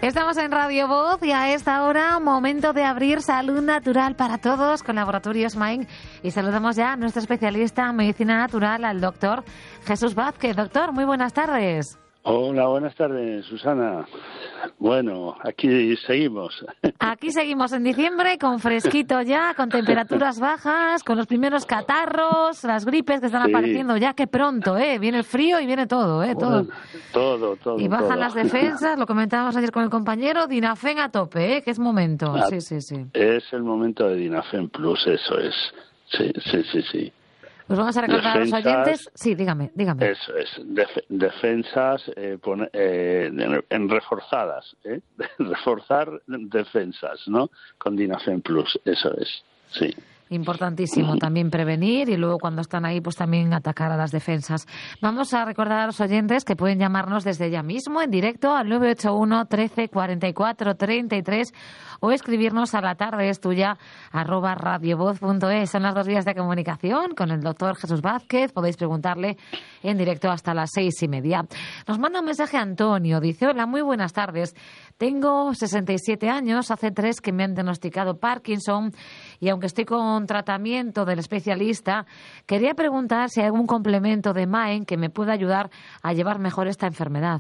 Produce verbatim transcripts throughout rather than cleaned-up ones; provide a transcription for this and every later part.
Estamos en Radio Voz y a esta hora, momento de abrir salud natural para todos con Laboratorios Main. Y saludamos ya a nuestro especialista en medicina natural, al doctor Jesús Vázquez. Doctor, muy buenas tardes. Hola, buenas tardes, Susana. Bueno, aquí seguimos. Aquí seguimos en diciembre con fresquito ya, con temperaturas bajas, con los primeros catarros, las gripes que están sí. apareciendo ya, que pronto, ¿eh? Viene el frío y viene todo, ¿eh? Todo, bueno, todo, todo. Y bajan todo. las defensas, lo comentábamos ayer con el compañero, Dinafen a tope, ¿eh? Que es momento. Ah, sí, sí, sí. Es el momento de Dinafen Plus, eso es. Sí, sí, sí, sí. Pues vamos a recordar defensas, a los oyentes. Sí, dígame, dígame. Eso es, def, defensas eh, pone, eh, en, en reforzadas, ¿eh? Reforzar defensas, ¿no? Con Dinafen Plus, eso es, sí. Importantísimo también prevenir y luego cuando están ahí pues también atacar a las defensas. Vamos a recordar a los oyentes que pueden llamarnos desde ya mismo en directo al nueve ocho uno, trece, cuarenta y cuatro, treinta y tres o escribirnos a la tarde es tuya arroba radiovoz punto es. Son las dos vías de comunicación con el doctor Jesús Vázquez. Podéis preguntarle en directo hasta las seis y media. Nos manda un mensaje Antonio. Dice, hola, muy buenas tardes. Tengo sesenta y siete años, hace tres que me han diagnosticado Parkinson y aunque estoy con tratamiento del especialista, quería preguntar si hay algún complemento de Maen que me pueda ayudar a llevar mejor esta enfermedad.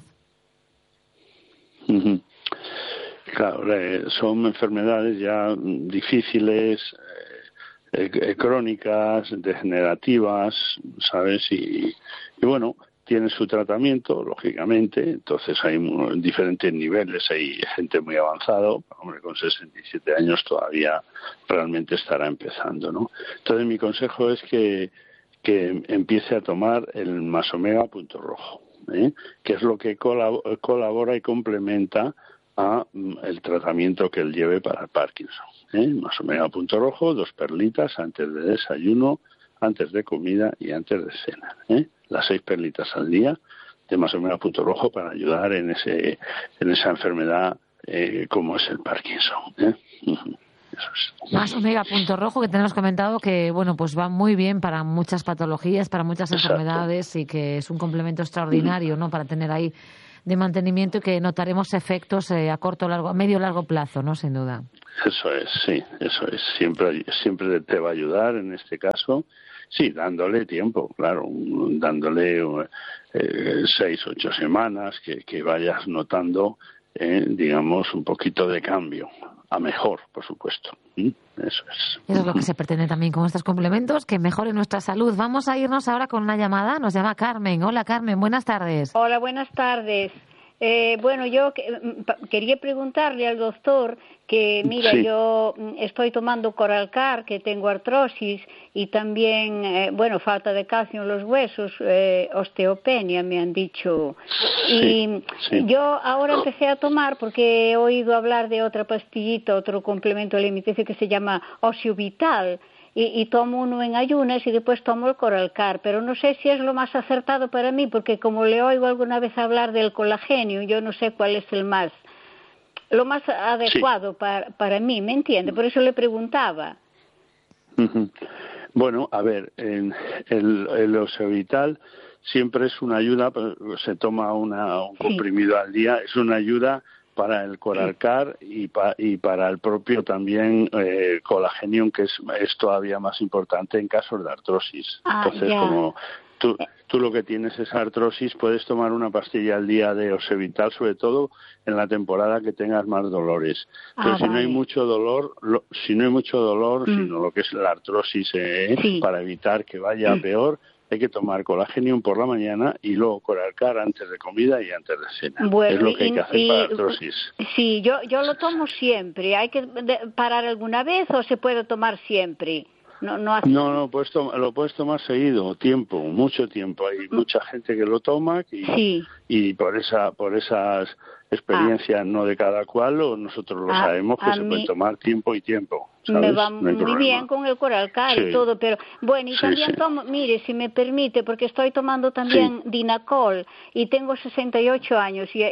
Uh-huh. Claro, eh, son enfermedades ya difíciles, eh, eh, crónicas, degenerativas, ¿sabes? Y, y bueno, tiene su tratamiento, lógicamente, entonces hay diferentes niveles, hay gente muy avanzado, hombre, con sesenta y siete años todavía realmente estará empezando, ¿no? Entonces mi consejo es que, que empiece a tomar el Masomega Punto Rojo, ¿eh? Que es lo que colab- colabora y complementa a el tratamiento que él lleve para el Parkinson, ¿eh? Masomega Punto Rojo, dos perlitas antes de desayuno, antes de comida y antes de cena, ¿eh? Las seis perlitas al día de Masomega Punto Rojo para ayudar en ese en esa enfermedad eh, como es el Parkinson, ¿eh? Uh-huh. Eso es. Masomega Punto Rojo, que tenemos comentado que bueno pues va muy bien para muchas patologías, para muchas Exacto. enfermedades y que es un complemento extraordinario, uh-huh. ¿no? Para tener ahí de mantenimiento y que notaremos efectos eh, a corto, largo, a medio, largo plazo, ¿no? Sin duda. Eso es, sí, eso es. Siempre, siempre te va a ayudar en este caso. Sí, dándole tiempo, claro, dándole eh, seis, ocho semanas que, que vayas notando, eh, digamos, un poquito de cambio, a mejor, por supuesto. ¿Mm? Eso es. Eso es lo que se pretende también con estos complementos, que mejoren nuestra salud. Vamos a irnos ahora con una llamada, nos llama Carmen. Hola Carmen, buenas tardes. Hola, buenas tardes. Eh, bueno, yo que, quería preguntarle al doctor que, mira, sí. yo estoy tomando Coralcar, que tengo artrosis y también, eh, bueno, falta de calcio en los huesos, eh, osteopenia, me han dicho. Y sí, sí. yo ahora empecé a tomar, porque he oído hablar de otra pastillita, otro complemento alimenticio que se llama Osteovital. Y, y tomo uno en ayunas y después tomo el Coralcar, pero no sé si es lo más acertado para mí, porque como le oigo alguna vez hablar del colágeno, yo no sé cuál es el más, lo más adecuado sí. para, para mí, ¿me entiende? Por eso le preguntaba. Uh-huh. Bueno, a ver, en el, el Osteovital siempre es una ayuda, se toma una, un comprimido sí. al día, es una ayuda para el Coralcar y, pa, y para el propio también eh, Colagenium, que es, es todavía más importante en casos de artrosis. Ah, Entonces, yeah. como tú, tú lo que tienes es artrosis, puedes tomar una pastilla al día de Osteovital, sobre todo en la temporada que tengas más dolores. Pero ah, si vale. no hay mucho dolor, lo, si no hay mucho dolor, mm. sino lo que es la artrosis, eh, sí. para evitar que vaya mm. peor, hay que tomar Colagenium por la mañana y luego Coralcar antes de comida y antes de cena. Bueno, es lo que hay que hacer y, para artrosis. Sí, yo, yo lo tomo siempre. ¿Hay que parar alguna vez o se puede tomar siempre? No, no, hace... no, no puedes tom- lo puedes tomar seguido, tiempo, mucho tiempo. Hay mucha gente que lo toma y, sí. y por esa por esas experiencias ah. no de cada cual, o nosotros lo ah, sabemos que se mí... puede tomar tiempo y tiempo. ¿sabes? Me va no muy bien con el Coralcar sí. y todo, pero bueno, y sí, también sí. tomo, mire, si me permite, porque estoy tomando también sí. Dinacol y tengo sesenta y ocho años y, y,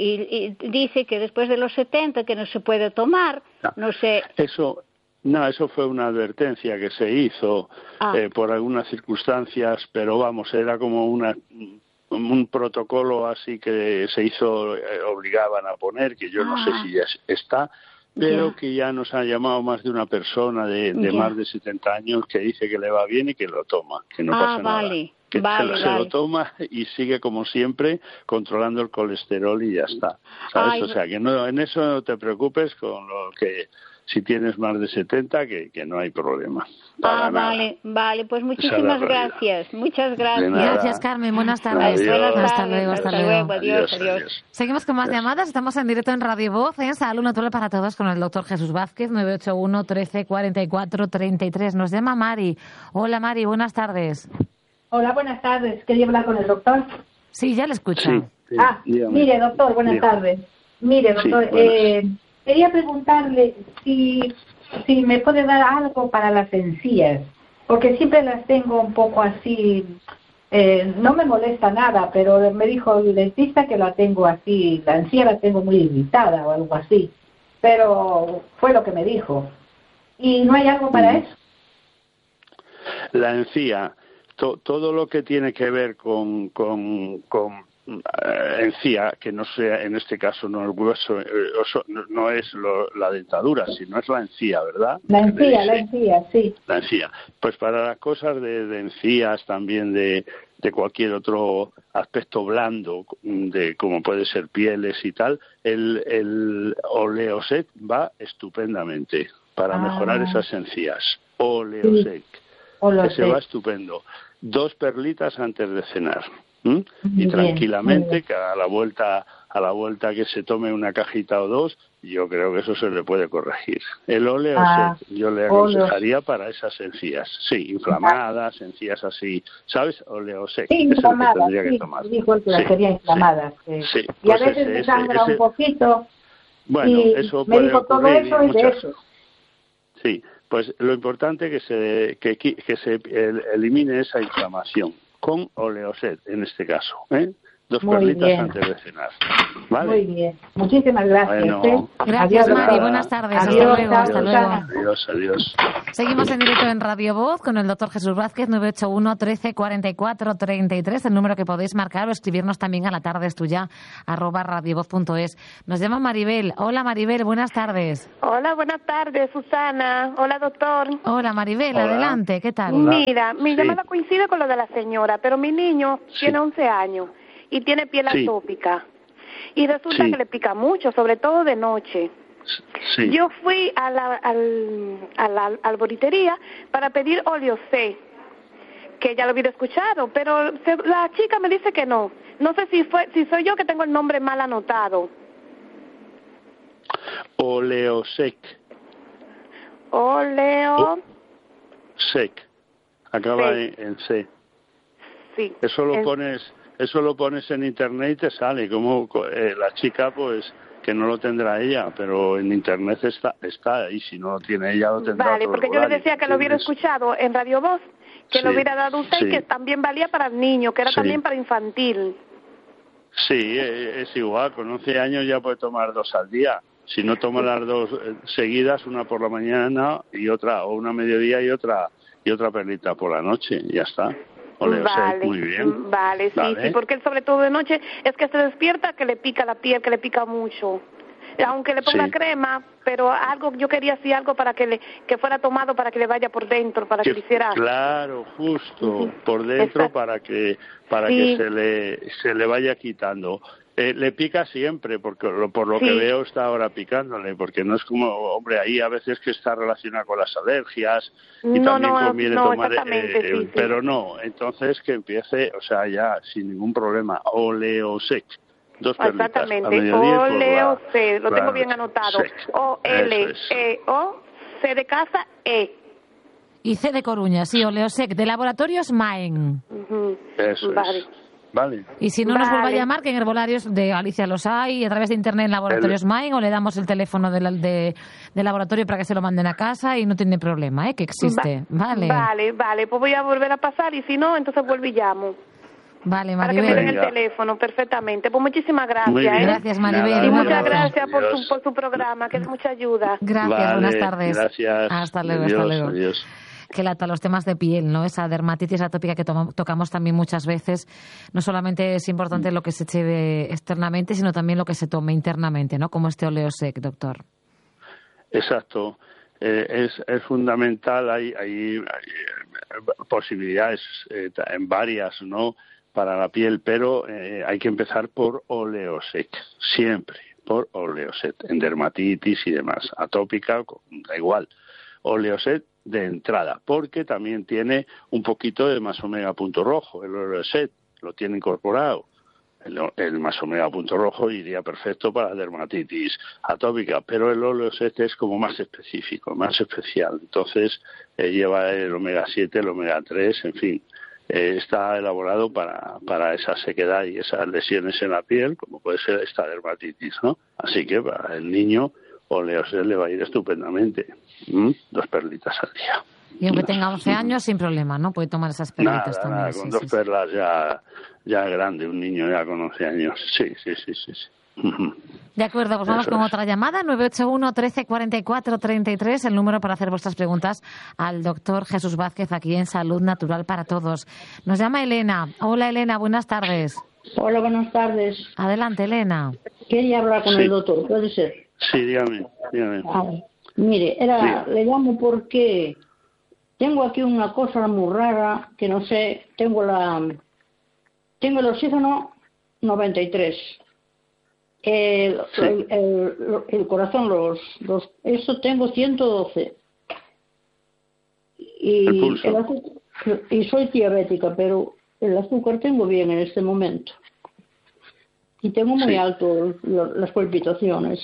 y, y dice que después de los setenta que no se puede tomar, no, no sé. Eso No, eso fue una advertencia que se hizo ah. eh, por algunas circunstancias, pero vamos, era como una un protocolo así que se hizo, eh, obligaban a poner, que yo ah. no sé si ya está, pero yeah. que ya nos ha llamado más de una persona de, de yeah. más de setenta años que dice que le va bien y que lo toma, que no ah, pasa vale. nada. Que vale, se, vale. se lo toma y sigue como siempre controlando el colesterol y ya está, ¿sabes? Ay, o sea, que no, en eso no te preocupes con lo que si tienes más de setenta, que, que no hay problema. Ah, vale, vale, pues muchísimas gracias, muchas gracias. Gracias, Carmen, buenas tardes. Adiós. Buenas tardes. Hasta luego, hasta, hasta luego. luego. Adiós, adiós, adiós. Seguimos con más adiós. llamadas, estamos en directo en Radio Voz, en Salud Natural para Todos con el doctor Jesús Vázquez, nueve ocho uno, trece, cuarenta y cuatro, treinta y tres. Nos llama Mari. Hola, Mari, buenas tardes. Hola, buenas tardes. ¿Quería hablar con el doctor? Sí, ya le escucho. Sí, sí, ah, dígame. Mire, doctor, buenas dígame. tardes. Mire, doctor, sí, eh, quería preguntarle si, si me puede dar algo para las encías, porque siempre las tengo un poco así, eh, no me molesta nada, pero me dijo el dentista que la tengo así, la encía la tengo muy irritada o algo así, pero fue lo que me dijo. ¿Y no hay algo para mm. eso? La encía... Todo lo que tiene que ver con, con, con eh, encía, que no sea, en este caso no el hueso, eh, no, no es lo, la dentadura, sino es la encía, ¿verdad? La encía, la encía, sí. La encía. Pues para las cosas de, de encías, también de, de cualquier otro aspecto blando, de como puede ser pieles y tal, el, el Oleoset va estupendamente para ah. mejorar esas encías. Oleoset. Sí. Que se va estupendo. Dos perlitas antes de cenar. ¿m? Y bien, tranquilamente, que a la vuelta a la vuelta que se tome una cajita o dos, yo creo que eso se le puede corregir. El Oleoset ah, yo le aconsejaría oleos. para esas encías. Sí, inflamadas, encías así, ¿sabes? Oleoset. Sí, inflamadas, sí, que tomar. Dijo el que las quería inflamadas. Sí, sí. Y pues a veces ese, me sangra ese, un poquito. Bueno, y eso me puede dijo todo eso y de eso. Sí. Pues lo importante es que se, que, que se elimine esa inflamación con Oleoset, en este caso, ¿eh? Dos Muy perlitas bien. antes de cenar. ¿Vale? Muy bien. Muchísimas gracias. Bueno, ¿eh? Gracias, adiós, Mari. Buenas tardes. Adiós, hasta luego. Adiós, hasta luego. Adiós, adiós. Seguimos en directo en Radio Voz con el doctor Jesús Vázquez, nueve ocho uno, trece, cuarenta y cuatro, treinta y tres, el número que podéis marcar o escribirnos también a la tarde es tuya, arroba radiovoz punto es. Nos llama Maribel. Hola, Maribel, buenas tardes. Hola, buenas tardes, Susana. Hola, doctor. Hola, Maribel, Hola. adelante, ¿qué tal? Hola. Mira, mi sí. llamada coincide con lo de la señora, pero mi niño sí. tiene once años y tiene piel sí. atópica. Y resulta sí. que le pica mucho, sobre todo de noche. Sí. Yo fui a la, al, a la alboritería para pedir Oleoset, que ya lo había escuchado, pero se, la chica me dice que no. No sé si fue si soy yo que tengo el nombre mal anotado. Oleosec. Oleo. Sec. Acaba en, en C. Sí. Eso lo en... pones, eso lo pones en internet y te sale. Como eh, la chica, pues, que no lo tendrá ella, pero en internet está, está y si no lo tiene ella lo tendrá. Vale, porque yo le decía que lo hubiera escuchado en Radio Voz, que sí, lo hubiera dado usted sí. y que también valía para el niño, que era sí. también para infantil. Sí, es igual, con once años ya puede tomar dos al día. Si no toma las dos seguidas, una por la mañana y otra, o una a mediodía y otra y otra perlita por la noche, ya está. Ole, vale, o sea, muy bien. Vale, sí, vale. sí, porque él sobre todo de noche es que se despierta que le pica la piel, que le pica mucho. Aunque le ponga sí. crema, pero algo yo quería así algo para que le que fuera tomado para que le vaya por dentro, para que, que le hiciera. Claro, justo sí. por dentro Exacto. para que para sí. que se le se le vaya quitando. Eh, le pica siempre, porque lo, por lo sí. que veo está ahora picándole, porque no es como, hombre, ahí a veces que está relacionado con las alergias y no, también no, conviene no, tomar, eh, sí, sí. pero no, entonces que empiece, o sea, ya sin ningún problema, Oleosec. Dos perlitas. Exactamente, Oleosec, lo tengo bien anotado. O L E O, C de casa, E. Y C de Coruña, sí, Oleosec, de Laboratorios Maen. Uh-huh. Eso vale. es. Vale. Y si no vale. nos vuelva a llamar, que en herbolarios de Alicia los hay, y a través de internet en Laboratorios el... Maen, o le damos el teléfono de, la, de, de laboratorio para que se lo manden a casa y no tiene problema, ¿eh? Que existe. Va- vale. Vale, vale, pues voy a volver a pasar y si no, entonces vuelvo y llamo. Vale, Maribel. Para que me den el teléfono, perfectamente. Pues muchísimas gracias. ¿eh? Gracias, Maribel. Nada, y muchas gracias por su, por su programa, que es mucha ayuda. Gracias, vale, buenas tardes. Gracias. Hasta luego, adiós, hasta luego. Adiós. que lata los temas de piel, ¿no? Esa dermatitis atópica que to- tocamos también muchas veces. No solamente es importante lo que se eche externamente, sino también lo que se tome internamente, ¿no? Como este Oleosec, doctor. Exacto. Eh, es, es fundamental, hay, hay, hay posibilidades eh, en varias, ¿no?, para la piel, pero eh, hay que empezar por Oleosec, siempre por Oleosec, en dermatitis y demás, atópica, da igual, Oleosec de entrada, porque también tiene un poquito de más omega punto rojo, el Oleosec lo tiene incorporado. El, el más omega punto rojo iría perfecto para la dermatitis atópica, pero el Oleosec es como más específico, más especial. Entonces eh, lleva el omega siete, el omega tres, en fin, eh, está elaborado para, para esa sequedad y esas lesiones en la piel, como puede ser esta dermatitis, ¿no? Así que para el niño Oleosec le va a ir estupendamente. ¿Mm? Dos perlitas al día. Y aunque tenga once años, sin problema, ¿no? Puede tomar esas perlitas nada, también. Nada, sí, con sí, dos sí. perlas ya, ya grande, un niño ya con once años. Sí, sí, sí, sí. sí. De acuerdo, pues vamos Eso con es. otra llamada, nueve ocho uno, trece, cuarenta y cuatro, treinta y tres, el número para hacer vuestras preguntas al doctor Jesús Vázquez aquí en Salud Natural para Todos. Nos llama Elena. Hola, Elena, buenas tardes. Hola, buenas tardes. Adelante, Elena. Quería hablar con Sí. el doctor, ¿puede ser? Sí, dígame, dígame. Ah, mire, era, Sí. le llamo porque tengo aquí una cosa muy rara que no sé, tengo la tengo el oxígeno noventa y tres. El, Sí. el, el, el corazón, los, los, eso tengo ciento doce. Y, El pulso. el azúcar, y soy diabética, pero el azúcar tengo bien en este momento. Y tengo muy Sí. alto lo- las palpitaciones.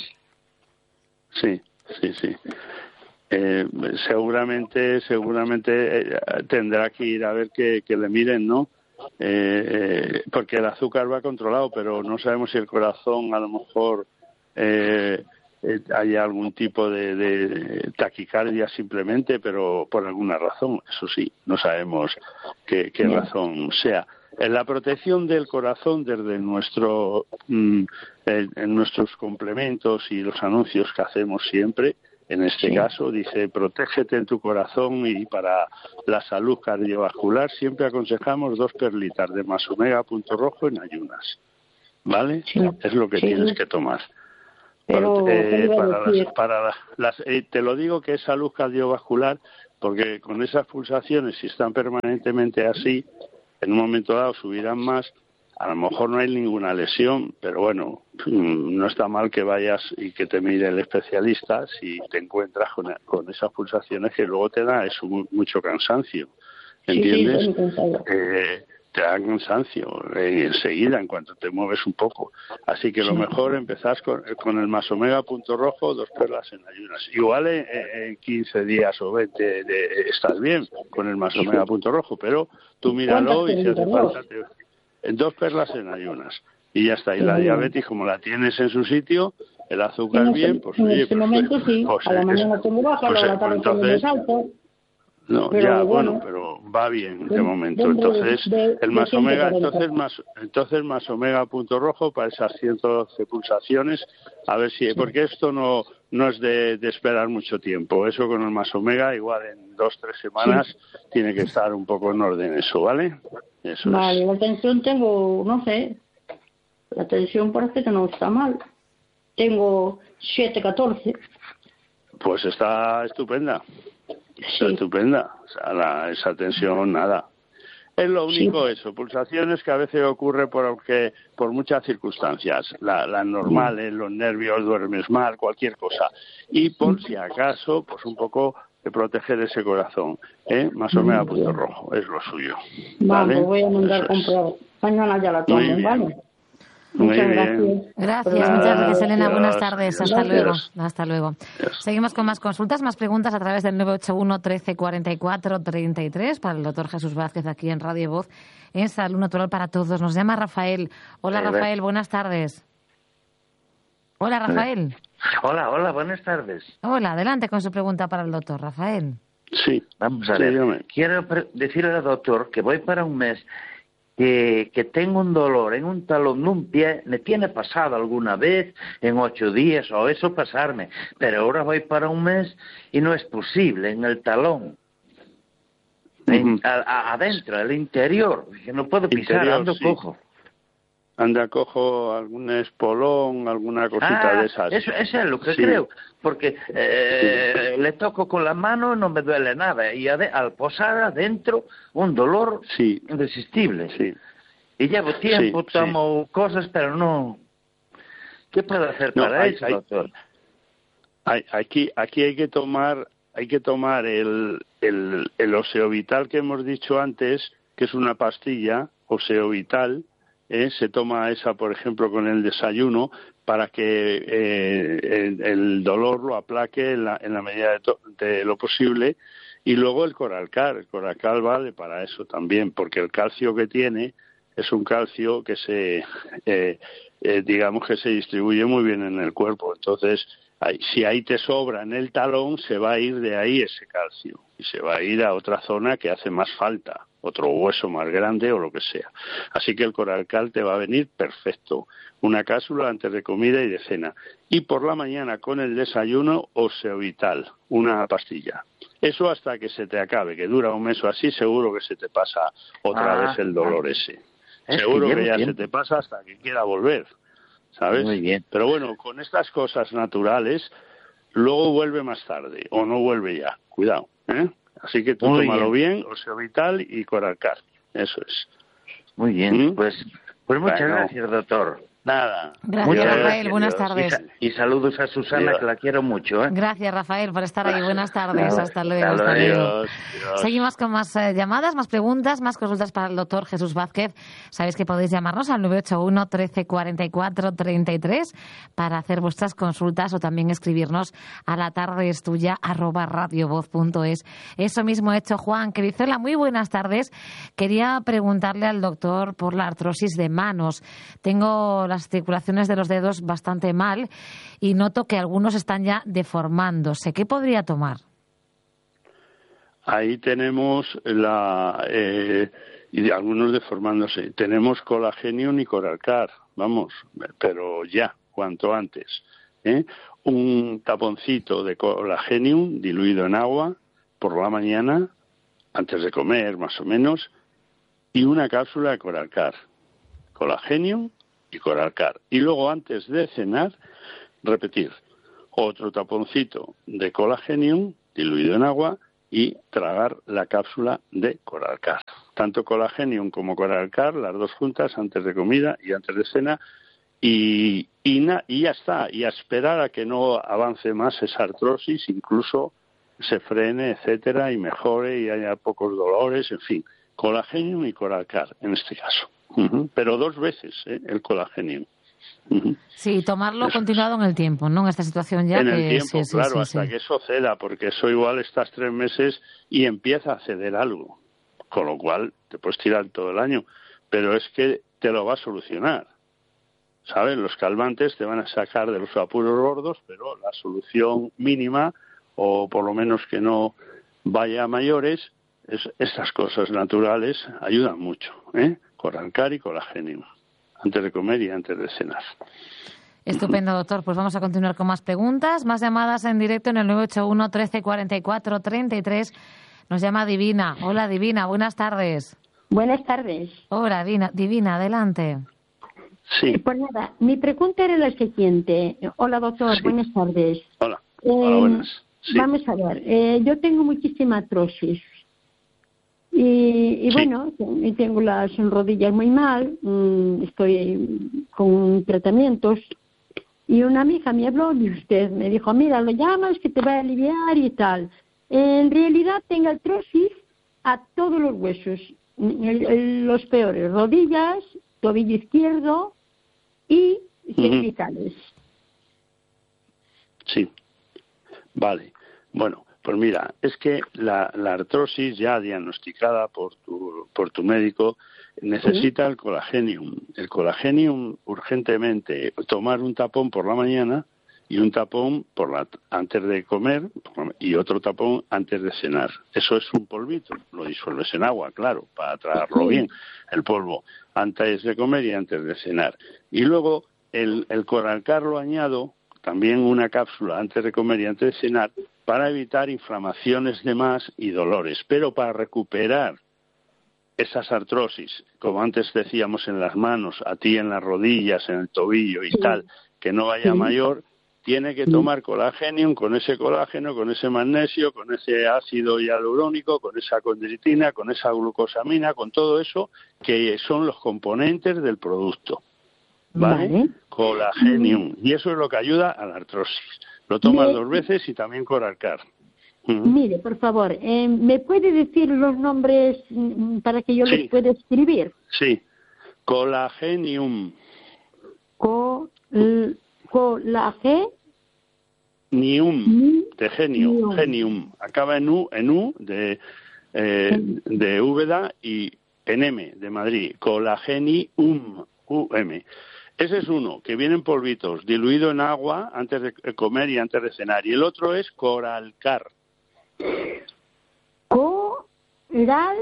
Sí, sí, sí. Eh, seguramente, seguramente eh, tendrá que ir a ver que, que le miren, ¿no? Eh, eh, porque el azúcar va controlado, pero no sabemos si el corazón a lo mejor eh, eh, hay algún tipo de, de taquicardia simplemente, pero por alguna razón, eso sí, no sabemos qué, qué razón sea. En la protección del corazón, desde nuestro mm, en, en nuestros complementos y los anuncios que hacemos siempre, en este Sí. caso, dice, protégete en tu corazón, y para la salud cardiovascular siempre aconsejamos dos perlitas de más omega punto rojo en ayunas, ¿vale? Sí. Es lo que Sí. tienes que tomar. Pero, Eh, ¿qué iba a para decir? las, para las, las- eh, te lo digo que es salud cardiovascular, porque con esas pulsaciones, si están permanentemente así, en un momento dado subirán más. A lo mejor no hay ninguna lesión, pero bueno, no está mal que vayas y que te mire el especialista si te encuentras con, con esas pulsaciones que luego te da eso, mucho cansancio, ¿entiendes? Sí, sí, estoy muy cansada. Eh, te da cansancio eh, enseguida en cuanto te mueves un poco. Así que lo Sí. mejor empezás con, con el más omega punto rojo, dos perlas en ayunas. Igual en, en quince días o veinte de, estás bien con el más omega punto rojo, pero tú míralo y si hace perlitas? falta te, en dos perlas en ayunas. Y ya está. Y En la ayunas. diabetes, como la tienes en su sitio, el azúcar En este, bien, pues en oye, este pues, momento sí, pues, a la es- mañana tengo baja, pues, luego a la pues, tarde tengo entonces, más alto. no, Pero ya, bueno, bueno, pero va bien de den- momento. dentro de- Entonces, de- el de más omega, ciento cuarenta. entonces más, entonces más omega punto rojo para esas ciento doce pulsaciones, a ver si, porque esto no no es de, de esperar mucho tiempo. Eso con el más omega, igual en dos, tres semanas, tiene que estar un poco en orden eso, ¿vale? Eso Vale, es. la tensión tengo, no sé, la tensión parece que no está mal. Tengo siete catorce. Pues está estupenda. Está Sí. estupenda. O sea, la, esa tensión, nada. Es lo único eso, pulsaciones que a veces ocurre porque, por muchas circunstancias, la, la normales, los nervios, duermes mal, cualquier cosa. Y por si acaso, pues un poco de proteger ese corazón, ¿eh? Más o menos a punto rojo, es lo suyo. Vale, ¿Vale? voy a mandar Eso a es. comprar. Mañana ya la tomo, Muy bien. ¿vale? Muy Muchas bien. gracias. Gracias, Nada, muchas gracias, Elena. adiós, Buenas tardes. Hasta adiós. luego. Hasta luego. Seguimos con más consultas, más preguntas a través del nueve ocho uno, trece, cuarenta y cuatro, treinta y tres para el doctor Jesús Vázquez aquí en Radio Voz, en Salud Natural para Todos. Nos llama Rafael. Hola, Eh, Rafael. Buenas tardes. Hola, Rafael. Hola, hola, buenas tardes. Hola, adelante con su pregunta para el doctor, Rafael. Sí. Vamos a Sí, ver. dígame. Quiero pre- decirle al doctor que voy para un mes, que, que tengo un dolor en un talón de un pie. Me tiene pasado alguna vez en ocho días o eso pasarme, pero ahora voy para un mes y no es posible en el talón. Uh-huh. A, a, adentro, el interior, que no puedo pisar, interior, ando sí. cojo. Anda, cojo algún espolón, alguna cosita ah, de esas. Eso, eso es lo que sí. creo, porque eh, sí. le toco con la mano y no me duele nada, y ade- al posar adentro un dolor sí. irresistible. Sí. Y llevo tiempo, sí, tomo sí. cosas, pero no... ¿Qué puedo hacer no, para hay, eso, hay, doctor? Hay, aquí, aquí hay que tomar, hay que tomar el, el, el Oseovital que hemos dicho antes, que es una pastilla, Oseovital. Eh, se toma esa, por ejemplo, con el desayuno para que eh, el, el dolor lo aplaque en la, en la medida de, to- de lo posible. Y luego el Coralcar. El Coralcar vale para eso también, porque el calcio que tiene es un calcio que se, eh, eh, digamos que se distribuye muy bien en el cuerpo. Entonces, ahí, si ahí te sobra en el talón, se va a ir de ahí ese calcio y se va a ir a otra zona que hace más falta, otro hueso más grande o lo que sea. Así que el Coralcal te va a venir perfecto. Una cápsula antes de comida y de cena. Y por la mañana con el desayuno, Oseovital, una pastilla. Eso hasta que se te acabe, que dura un mes o así, seguro que se te pasa otra ah, vez el dolor ah. ese. Es seguro que, que ya tiempo. se te pasa hasta que quiera volver, ¿sabes? Muy bien. Pero bueno, con estas cosas naturales, luego vuelve más tarde, o no vuelve ya. Cuidado, ¿eh? Así que tú Muy tómalo bien, bien Oseovital y Coralcar. Eso es. Muy bien, ¿Mm? pues, pues muchas bueno. gracias, doctor. Nada. Gracias, Muchas Rafael. Gracias, buenas tardes. Y, y saludos a Susana, Dios. que la quiero mucho. ¿eh? Gracias, Rafael, por estar ahí. Buenas tardes. No, hasta luego. Hasta luego. Dios, Dios. Seguimos con más eh, llamadas, más preguntas, más consultas para el doctor Jesús Vázquez. Sabéis que podéis llamarnos al nueve ocho uno, trece, cuarenta y cuatro, treinta y tres para hacer vuestras consultas o también escribirnos a la tarde es tuya arroba radiovoz punto es. Eso mismo ha hecho Juan, que dice: hola, muy buenas tardes. Quería preguntarle al doctor por la artrosis de manos. Tengo las articulaciones de los dedos bastante mal y noto que algunos están ya deformándose. ¿Qué podría tomar? Ahí tenemos la eh, y algunos deformándose. Tenemos Colagenium y Coralcar, vamos, pero ya, cuanto antes. ¿eh? Un taponcito de Colagenium diluido en agua por la mañana, antes de comer más o menos, y una cápsula de Coralcar. Colagenium y Coralcar. Y luego, antes de cenar, repetir otro taponcito de Colagenium diluido en agua y tragar la cápsula de Coralcar. Tanto Colagenium como Coralcar, las dos juntas, antes de comida y antes de cena, y, y, na, y ya está. Y a esperar a que no avance más esa artrosis, incluso se frene, etcétera, y mejore y haya pocos dolores, en fin. Colagenium y Coralcar, en este caso. Uh-huh. Pero dos veces, ¿eh? el Colagenium. Uh-huh. Sí, tomarlo eso continuado es. en el tiempo, ¿no? En esta situación ya en que... el tiempo, sí, claro, sí, sí, hasta sí. que eso ceda, porque eso igual estás tres meses y empieza a ceder algo, con lo cual te puedes tirar todo el año, pero es que te lo va a solucionar, ¿sabes? Los calmantes te van a sacar de los apuros gordos, pero la solución mínima, o por lo menos que no vaya a mayores, es, estas cosas naturales ayudan mucho, ¿eh? Coralcar y Colagenium, antes de comer y antes de cenar. Estupendo, doctor. Pues vamos a continuar con más preguntas, más llamadas en directo en el nueve ocho uno, trece, cuarenta y cuatro, treinta y tres. Nos llama Divina. Hola, Divina, buenas tardes. Buenas tardes. Hola, Divina, Divina, adelante. Sí. Pues nada, mi pregunta era la siguiente. Hola, doctor, sí. buenas tardes. Hola, eh, Hola buenas. Sí. Vamos a ver, eh, yo tengo muchísima artrosis. Y, y sí. bueno, tengo las rodillas muy mal, estoy con tratamientos. Y una amiga me habló de usted, me dijo, mira, lo llamas que te va a aliviar y tal. En realidad tengo artrosis a todos los huesos, el, el, los peores, rodillas, tobillo izquierdo y cervicales. Sí, vale. Bueno, pues mira, es que la, la artrosis ya diagnosticada por tu, por tu médico necesita ¿Sí? el colagenium. El colagenium urgentemente, tomar un tapón por la mañana y un tapón por la, antes de comer y otro tapón antes de cenar. Eso es un polvito, lo disuelves en agua, claro, para tragarlo bien, el polvo, antes de comer y antes de cenar. Y luego el, el Coralcar lo añado, también una cápsula antes de comer y antes de cenar, para evitar inflamaciones de más y dolores. Pero para recuperar esas artrosis, como antes decíamos en las manos, a ti en las rodillas, en el tobillo y sí. tal, que no vaya sí. mayor, tiene que tomar Colagenium con ese colágeno, con ese magnesio, con ese ácido hialurónico, con esa condritina, con esa glucosamina, con todo eso que son los componentes del producto. ¿Vale? vale. Colagenium. Y eso es lo que ayuda a la artrosis. Lo tomas Mire, dos veces y también Coralcar. Uh-huh. Mire, por favor, eh, ¿me puede decir los nombres para que yo sí. los pueda escribir? Sí. Colagenium. Co... Colagenium. Nium, de genio, Nium. Genium. Acaba en U, en U de, eh, de Úbeda y en M, de Madrid. Colagenium, U M. Ese es uno, que viene en polvitos, diluido en agua antes de comer y antes de cenar. Y el otro es Coralcar. Coralcar.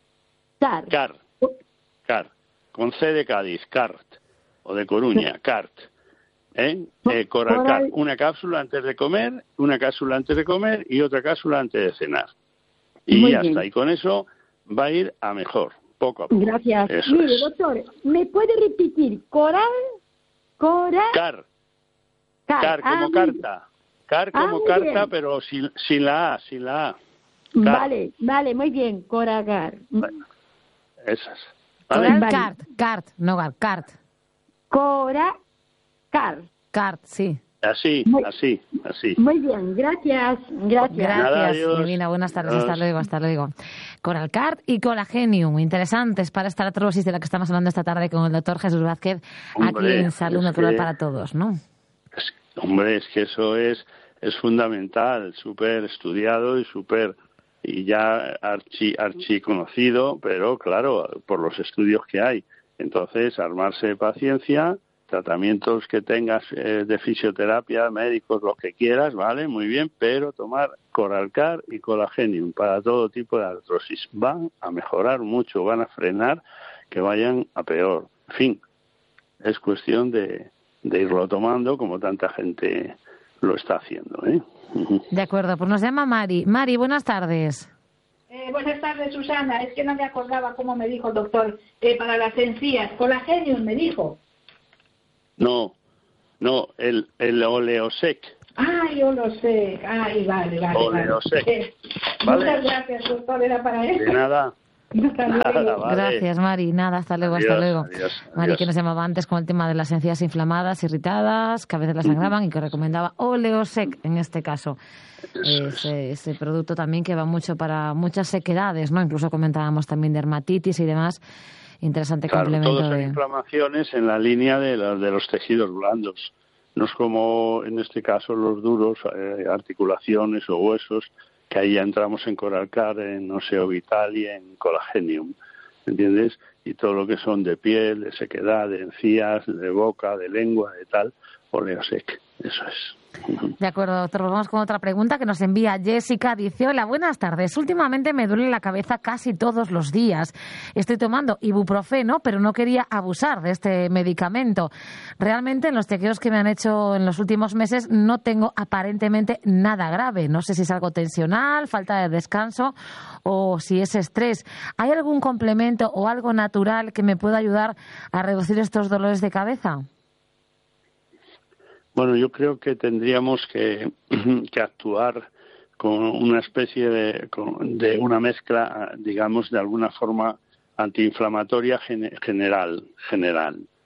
Car. Car. Con C de Cádiz, Cart. O de Coruña, Cart. ¿Eh? Eh, Coralcar, Coral... una cápsula antes de comer, una cápsula antes de comer y otra cápsula antes de cenar. Y Muy ya bien. está. Y con eso va a ir a mejor, poco a poco. Gracias. Eso Mire, es. doctor, ¿me puede repetir? Coral, coral... Car. Car, Car como ah, carta. Car como ah, carta, bien. pero sin, sin la A, sin la A. Car. Vale, vale, muy bien, Coralcar. Bueno, esas. ¿Vale? Coralcart, cart, no cart. Cora... Car. Cart, sí. Así, muy, así, así. Muy bien, gracias, gracias. Gracias, Divina, buenas tardes, adiós. hasta luego, hasta luego. Coralcart y Colagenium, interesantes para esta artrosis de la que estamos hablando esta tarde con el doctor Jesús Vázquez, hombre, aquí en Salud Natural que, para Todos, ¿no? Es, hombre, es que eso es, es fundamental, súper estudiado y súper, y ya archi, archi conocido, pero claro, por los estudios que hay. Entonces, armarse de paciencia, tratamientos que tengas eh, de fisioterapia, médicos, lo que quieras, ¿vale? Muy bien, pero tomar Coralcar y Colagenium para todo tipo de artrosis. Van a mejorar mucho, van a frenar que vayan a peor. En fin, es cuestión de, de irlo tomando como tanta gente lo está haciendo, ¿eh? De acuerdo, pues nos llama Mari. Mari, buenas tardes. Eh, buenas tardes, Susana. Es que no me acordaba cómo me dijo el doctor eh, para las encías. Colagenium me dijo. No, no, el, el Oleosec. Ay, Oleosec. Ay, vale, vale. Oleosec. Vale. ¿Vale? Muchas gracias, doctor. Era para eso. De nada. Nada, vale. Gracias, Mari. Nada, hasta luego, adiós, hasta luego. Adiós, Mari, adiós. que nos llamaba antes con el tema de las encías inflamadas, irritadas, que a veces las sangraban y que recomendaba Oleosec en este caso. Ese, ese producto también que va mucho para muchas sequedades, ¿no? Incluso comentábamos también dermatitis y demás. Interesante claro, complemento. Todos son de... inflamaciones en la línea de, la, de los tejidos blandos. No es como en este caso los duros, eh, articulaciones o huesos, que ahí ya entramos en Coralcar, en Oseo Vital y en Colagenium, ¿entiendes? Y todo lo que son de piel, de sequedad, de encías, de boca, de lengua, de tal, Oleosec, eso es. De acuerdo, doctor. Vamos con otra pregunta que nos envía Jessica. Dice, hola, buenas tardes. Últimamente me duele la cabeza casi todos los días. Estoy tomando ibuprofeno, pero no quería abusar de este medicamento. Realmente en los chequeos que me han hecho en los últimos meses no tengo aparentemente nada grave. No sé si es algo tensional, falta de descanso o si es estrés. ¿Hay algún complemento o algo natural que me pueda ayudar a reducir estos dolores de cabeza? Bueno, yo creo que tendríamos que, que actuar con una especie de, con, de una mezcla, digamos, de alguna forma antiinflamatoria general, general.